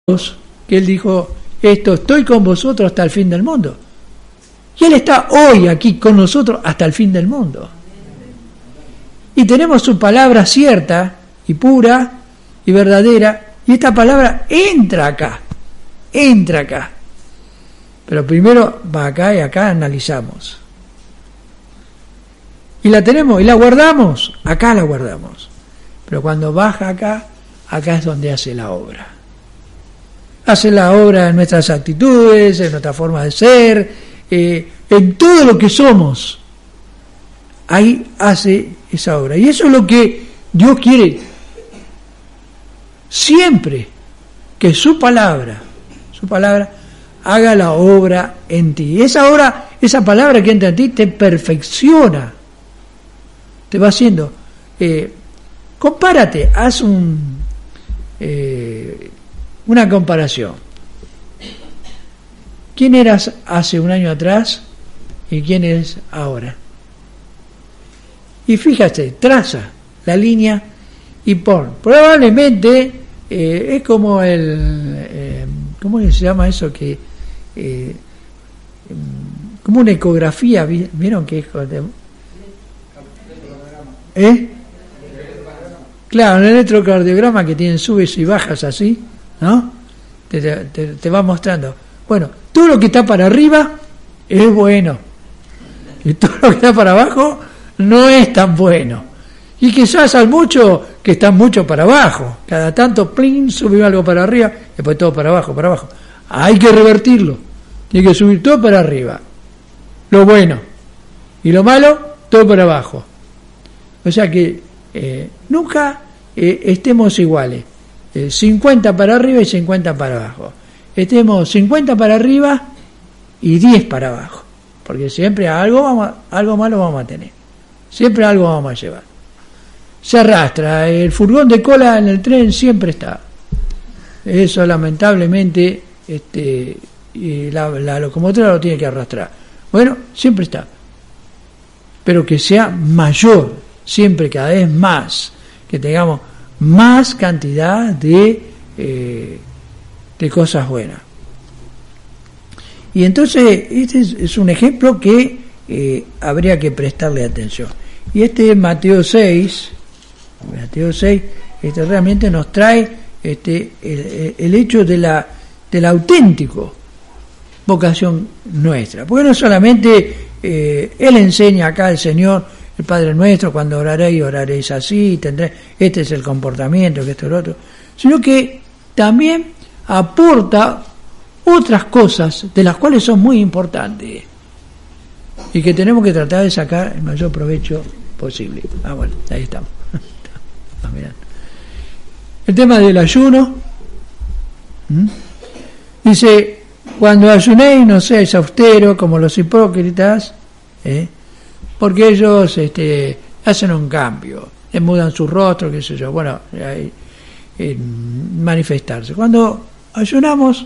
que Él dijo esto, estoy con vosotros hasta el fin del mundo. Y Él está hoy aquí con nosotros hasta el fin del mundo. Y tenemos su palabra cierta y pura y verdadera, y esta palabra entra acá. Pero primero va acá y acá analizamos. Y la tenemos y la guardamos, acá la guardamos. Pero cuando baja acá es donde hace la obra. Hace la obra en nuestras actitudes, en nuestra forma de ser, en todo lo que somos. Ahí hace esa obra. Y eso es lo que Dios quiere. Siempre que su palabra haga la obra en ti. Esa obra, esa palabra que entra en ti te perfecciona. Te va haciendo. Compárate, haz una comparación. ¿Quién eras hace un año atrás y quién eres ahora? Y fíjate, traza la línea y pon. Probablemente es como ¿cómo se llama eso? Como una ecografía, ¿vieron qué es? Claro, un electrocardiograma que tienen subes y bajas así, ¿no? Te va mostrando. Bueno, todo lo que está para arriba es bueno. Y todo lo que está para abajo no es tan bueno. Y quizás hay mucho que están mucho para abajo. Cada tanto, plin, sube algo para arriba, después todo para abajo. Hay que revertirlo. Tiene que subir todo para arriba. Lo bueno. Y lo malo, todo para abajo. O sea que nunca estemos iguales. 50 para arriba y 50 para abajo. Estemos 50 para arriba y 10 para abajo. Porque siempre algo malo vamos a tener. Siempre algo vamos a llevar. Se arrastra. El furgón de cola en el tren siempre está. Eso lamentablemente la locomotora lo tiene que arrastrar. Bueno, siempre está. Pero que sea mayor, siempre cada vez más, que tengamos más cantidad de cosas buenas. Y entonces este es un ejemplo que habría que prestarle atención. Y este Mateo 6 realmente nos trae el hecho de la auténtico vocación nuestra. Porque no solamente Él enseña acá el Señor, el Padre nuestro, cuando oraréis así, tendréis, este es el comportamiento, que esto es lo otro, sino que también aporta otras cosas de las cuales son muy importantes y que tenemos que tratar de sacar el mayor provecho posible. Bueno, ahí estamos. Mirando. El tema del ayuno. Dice, cuando ayunéis no seáis austeros como los hipócritas, porque ellos hacen un cambio, mudan su rostro, qué sé yo, bueno, manifestarse. Cuando ayunamos,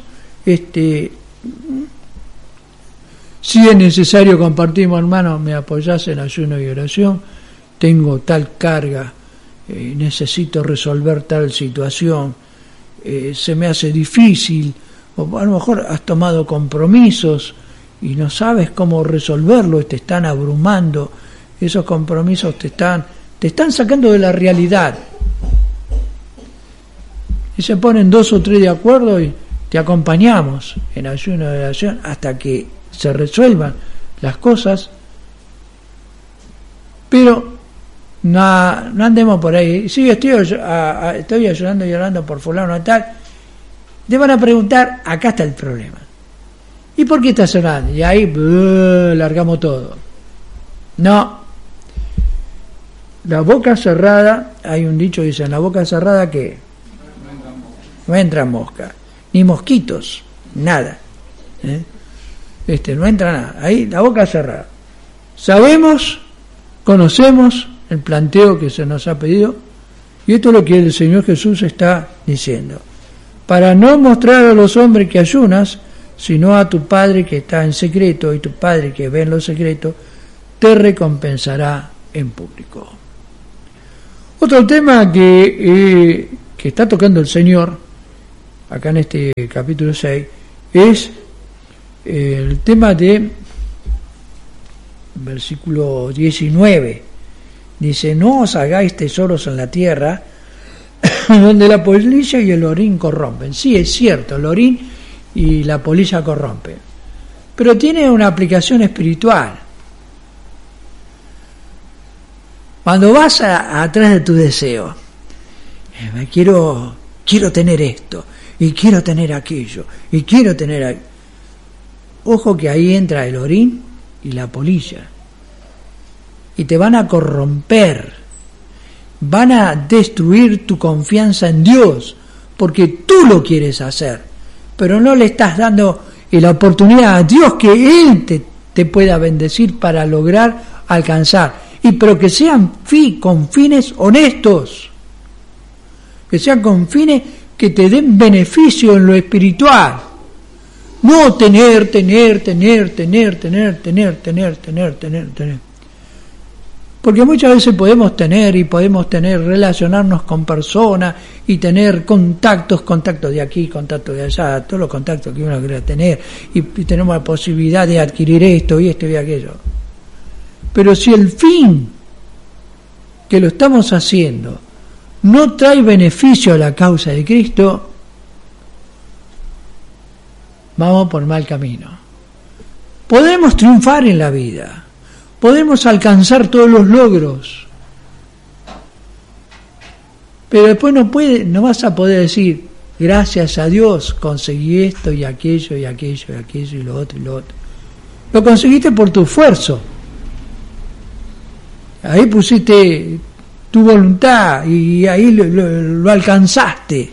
si es necesario compartimos, hermano, me apoyás en ayuno y oración, tengo tal carga, necesito resolver tal situación, se me hace difícil, o a lo mejor has tomado compromisos y no sabes cómo resolverlo, te están abrumando, esos compromisos te están sacando de la realidad. Y se ponen 2 o 3 de acuerdo y te acompañamos en ayuno y oración hasta que se resuelvan las cosas, pero no andemos por ahí. Sí, estoy ayudando y orando por fulano tal. Te van a preguntar, acá está el problema. ¿Y por qué estás orando? Y ahí largamos todo. No. La boca cerrada, hay un dicho que dice, en la boca cerrada, ¿qué? No entran moscas, ni mosquitos, nada. No entra nada. Ahí, la boca cerrada. Sabemos, conocemos el planteo que se nos ha pedido, y esto es lo que el Señor Jesús está diciendo. Para no mostrar a los hombres que ayunas, sino a tu Padre que está en secreto, y tu Padre que ve en lo secreto, te recompensará en público. Otro tema que está tocando el Señor acá en este capítulo 6, es el tema de versículo 19. Dice: no os hagáis tesoros en la tierra, donde la polilla y el orín corrompen. Sí, es cierto, el orín y la polilla corrompen, pero tiene una aplicación espiritual. Cuando vas atrás de tu deseo, quiero tener esto, y quiero tener aquello, y quiero tener... Ojo que ahí entra el orín y la polilla, y te van a corromper, van a destruir tu confianza en Dios, porque tú lo quieres hacer, pero no le estás dando la oportunidad a Dios que Él te pueda bendecir para lograr alcanzar. Pero que sean con fines honestos, que sean con fines que te den beneficio en lo espiritual, no tener. Porque muchas veces podemos tener relacionarnos con personas y tener contactos de aquí, contactos de allá, todos los contactos que uno quiere tener, y tenemos la posibilidad de adquirir esto y aquello. Pero si el fin que lo estamos haciendo no trae beneficio a la causa de Cristo, vamos por mal camino. Podemos triunfar en la vida, podemos alcanzar todos los logros, pero después no vas a poder decir: gracias a Dios conseguí esto y aquello y lo otro. Lo conseguiste por tu esfuerzo. Ahí pusiste tu voluntad y ahí lo alcanzaste.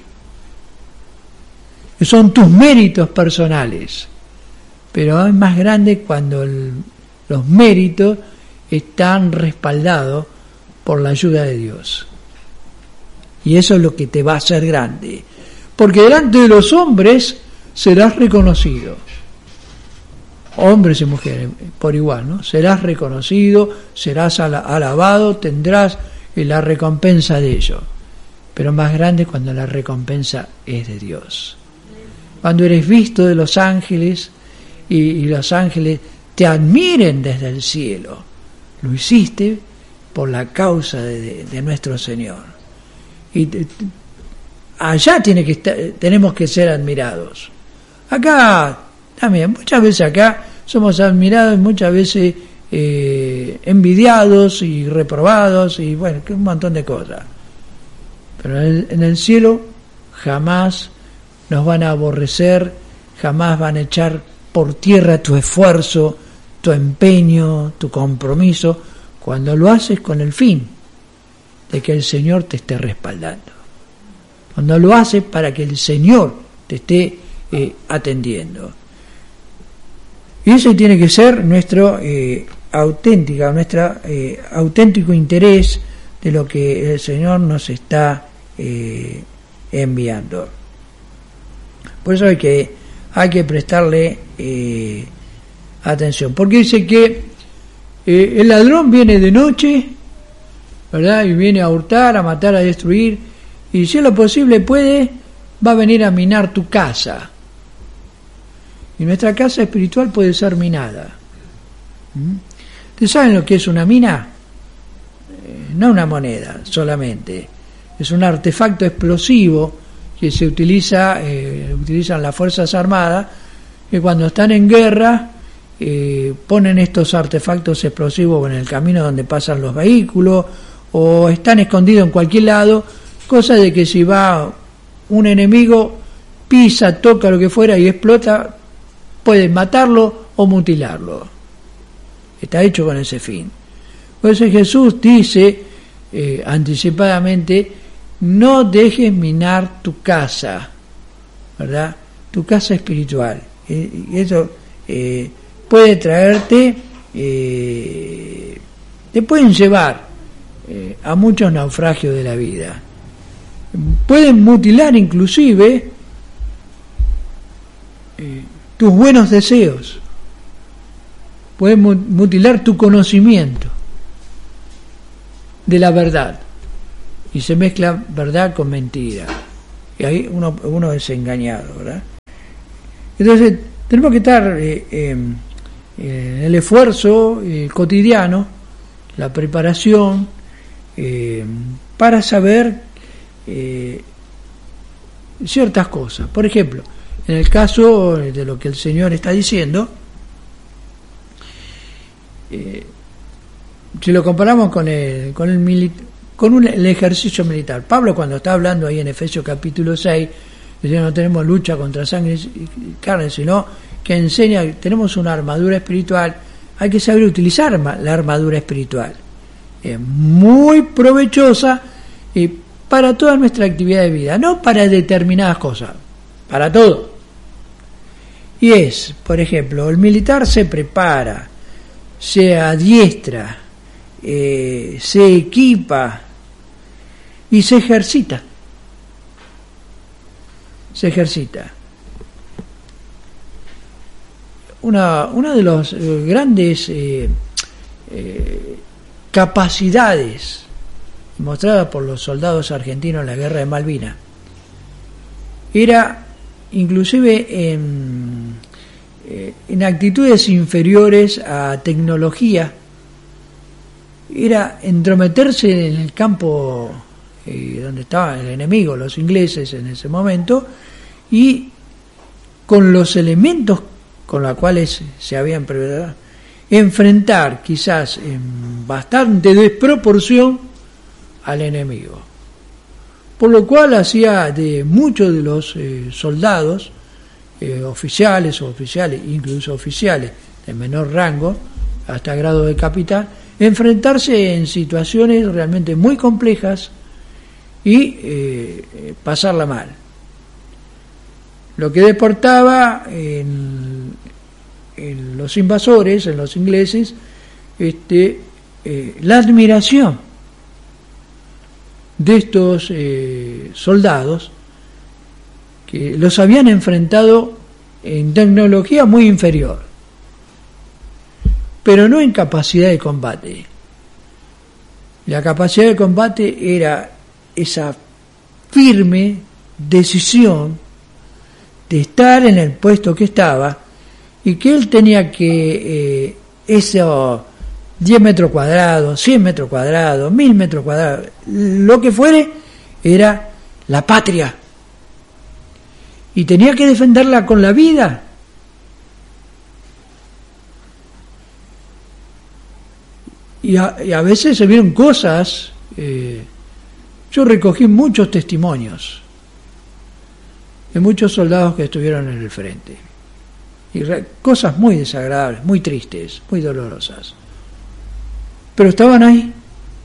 Son tus méritos personales. Pero es más grande cuando los méritos están respaldados por la ayuda de Dios. Y eso es lo que te va a hacer grande. Porque delante de los hombres serás reconocido. Hombres y mujeres por igual, ¿no? Serás reconocido, serás alabado, tendrás la recompensa de ello. Pero más grande cuando la recompensa es de Dios. Cuando eres visto de los ángeles y los ángeles te admiren desde el cielo. Lo hiciste por la causa de nuestro Señor. Y allá tenemos que ser admirados. Acá también, muchas veces acá somos admirados y muchas veces envidiados y reprobados y bueno, un montón de cosas. Pero en el cielo jamás nos van a aborrecer, jamás van a echar por tierra tu esfuerzo, tu empeño, tu compromiso, cuando lo haces con el fin de que el Señor te esté respaldando. Cuando lo haces para que el Señor te esté atendiendo. Y ese tiene que ser nuestro auténtico interés de lo que el Señor nos está enviando. Por eso hay que prestarle atención, porque dice que el ladrón viene de noche, ¿verdad? Y viene a hurtar, a matar, a destruir, y si es lo posible va a venir a minar tu casa. Y nuestra casa espiritual puede ser minada. ¿Ustedes saben lo que es una mina? No una moneda solamente, es un artefacto explosivo que se utilizan las Fuerzas Armadas, que cuando están en guerra ponen estos artefactos explosivos en el camino donde pasan los vehículos, o están escondidos en cualquier lado, cosa de que si va un enemigo, pisa, toca lo que fuera y explota, pueden matarlo o mutilarlo. Está hecho con ese fin. Por eso Jesús dice anticipadamente: no dejes minar tu casa, ¿verdad? Tu casa espiritual. Y eso puede traerte, te pueden llevar a muchos naufragios de la vida. Pueden mutilar inclusive tus buenos deseos. Pueden mutilar tu conocimiento de la verdad. Y se mezcla verdad con mentira. y ahí uno es engañado, ¿verdad? Entonces tenemos que estar en el esfuerzo cotidiano, la preparación, para saber ciertas cosas. Por ejemplo, en el caso de lo que el Señor está diciendo, si lo comparamos con el ejercicio militar, Pablo, cuando está hablando ahí en Efesios capítulo 6, dice: no tenemos lucha contra sangre y carne, sino que enseña, tenemos una armadura espiritual, hay que saber utilizar la armadura espiritual. Es muy provechosa para toda nuestra actividad de vida, no para determinadas cosas, para todo. Y es, por ejemplo, el militar se prepara, se adiestra, se equipa y se ejercita. Una de las grandes capacidades mostrada por los soldados argentinos en la guerra de Malvinas era, inclusive en actitudes inferiores a tecnología, era entrometerse en el campo donde estaba el enemigo, los ingleses en ese momento, y con los elementos con los cuales se habían preparado, enfrentar quizás en bastante desproporción al enemigo. Por lo cual hacía de muchos de los soldados, oficiales, incluso oficiales de menor rango, hasta grado de capitán, enfrentarse en situaciones realmente muy complejas y pasarla mal. Lo que deportaba en los invasores, en los ingleses, la admiración de estos soldados que los habían enfrentado en tecnología muy inferior, pero no en capacidad de combate. La capacidad de combate era esa firme decisión de estar en el puesto que estaba, y que él tenía que esos 10 metros cuadrados, 100 metros cuadrados, 1000 metros cuadrados, lo que fuere, era la patria, y tenía que defenderla con la vida. Y a veces se vieron cosas, yo recogí muchos testimonios de muchos soldados que estuvieron en el frente, y cosas muy desagradables, muy tristes, muy dolorosas, pero estaban ahí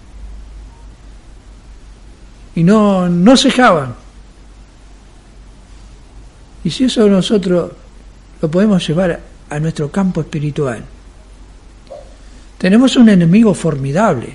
y no cejaban. Y si eso nosotros lo podemos llevar a nuestro campo espiritual, tenemos un enemigo formidable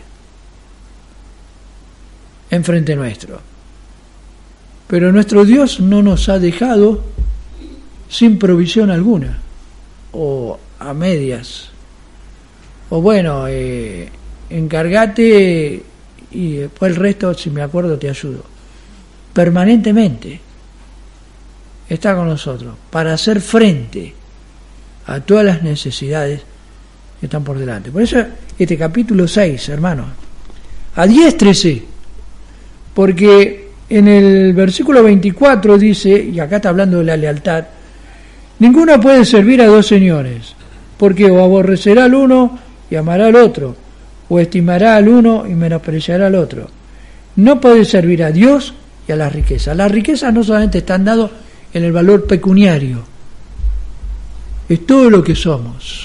enfrente nuestro, pero nuestro Dios no nos ha dejado sin provisión alguna, o a medias, o bueno, encárgate y después el resto, si me acuerdo, te ayudo. Permanentemente está con nosotros para hacer frente a todas las necesidades que están por delante. Por eso este capítulo 6, hermanos, adiéstrese, porque en el versículo 24 dice, y acá está hablando de la lealtad: ninguno puede servir a dos señores, porque o aborrecerá al uno y amará al otro, o estimará al uno y menospreciará al otro. No puede servir a Dios y a las riquezas. Las riquezas no solamente están dadas en el valor pecuniario, es todo lo que somos,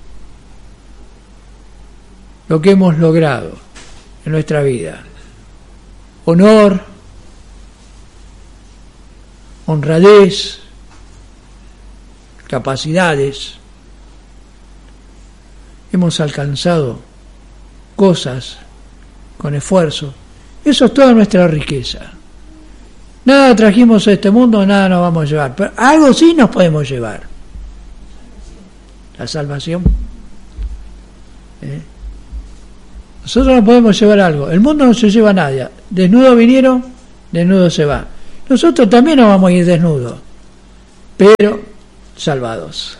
lo que hemos logrado en nuestra vida: honor, honradez, capacidades. Hemos alcanzado cosas con esfuerzo. Eso es toda nuestra riqueza. Nada trajimos a este mundo, nada nos vamos a llevar, pero algo sí nos podemos llevar: la salvación. Nosotros no podemos llevar algo. El mundo no se lleva a nadie. Desnudo vinieron, desnudo se va. nosotros también nos vamos a ir desnudos, pero salvados.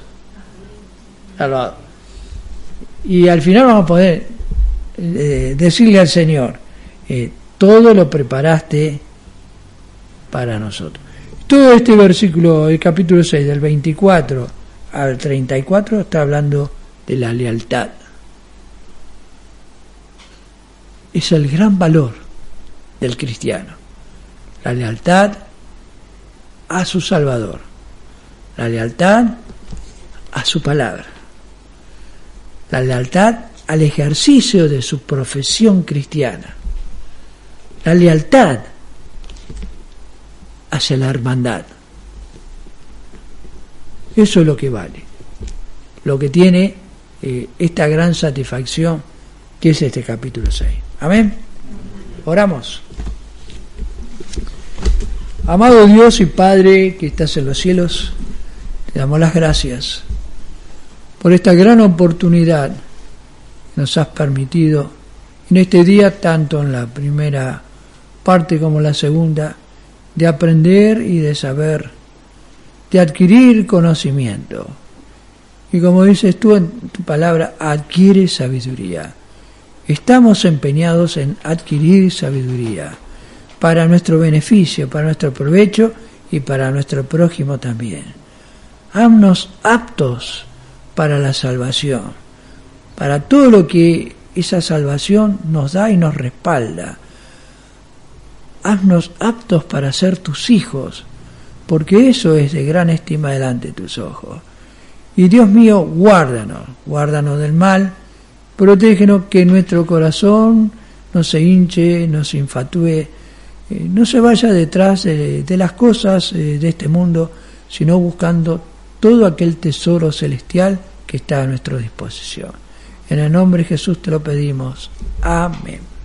Y al final vamos a poder decirle al Señor, todo lo preparaste para nosotros. Todo este versículo, el capítulo 6, del 24 al 34, está hablando de la lealtad. Es el gran valor del cristiano. La lealtad a su Salvador. La lealtad a su palabra. La lealtad al ejercicio de su profesión cristiana. La lealtad hacia la hermandad. Eso es lo que vale. Lo que tiene esta gran satisfacción que es este capítulo 6. Amén. Oramos. Amado Dios y Padre que estás en los cielos, te damos las gracias por esta gran oportunidad que nos has permitido en este día, tanto en la primera parte como en la segunda, de aprender y de saber, de adquirir conocimiento. Y como dices tú en tu palabra, adquiere sabiduría. Estamos empeñados en adquirir sabiduría para nuestro beneficio, para nuestro provecho y para nuestro prójimo también. Haznos aptos para la salvación, para todo lo que esa salvación nos da y nos respalda. Haznos aptos para ser tus hijos, porque eso es de gran estima delante de tus ojos. Y Dios mío, guárdanos del mal, protégenos que nuestro corazón no se hinche, no se infatúe, no se vaya detrás de las cosas de este mundo, sino buscando todo aquel tesoro celestial que está a nuestra disposición. En el nombre de Jesús te lo pedimos. Amén.